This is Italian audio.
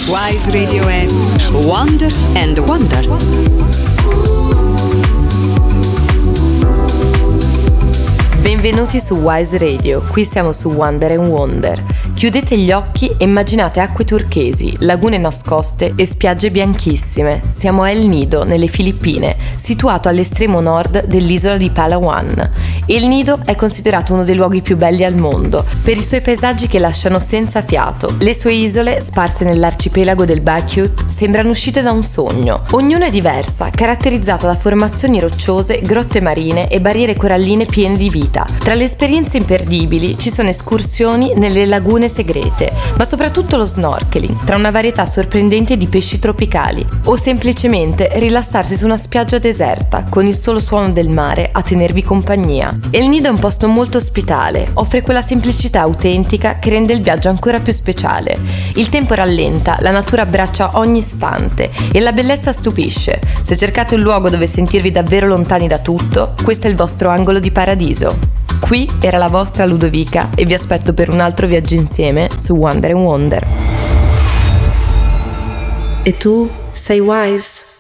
Wise Radio è Wonder and Wonder. Benvenuti su Wise Radio, qui siamo su Wonder and Wonder. Chiudete gli occhi e immaginate acque turchesi, lagune nascoste e spiagge bianchissime. Siamo a El Nido, nelle Filippine, situato all'estremo nord dell'isola di Palawan. El Nido è considerato uno dei luoghi più belli al mondo, per i suoi paesaggi che lasciano senza fiato. Le sue isole, sparse nell'arcipelago del Baciut, sembrano uscite da un sogno. Ognuna è diversa, caratterizzata da formazioni rocciose, grotte marine e barriere coralline piene di vita. Tra le esperienze imperdibili ci sono escursioni nelle lagune segrete, ma soprattutto lo snorkeling tra una varietà sorprendente di pesci tropicali, o semplicemente rilassarsi su una spiaggia deserta con il solo suono del mare a tenervi compagnia. El Nido è un posto molto ospitale, offre quella semplicità autentica che rende il viaggio ancora più speciale. Il tempo rallenta, la natura abbraccia ogni istante e la bellezza stupisce. Se cercate un luogo dove sentirvi davvero lontani da tutto, questo è il vostro angolo di paradiso. Qui era la vostra Ludovica e vi aspetto per un altro viaggio insieme su Wonder and Wonder. E tu sei Wise?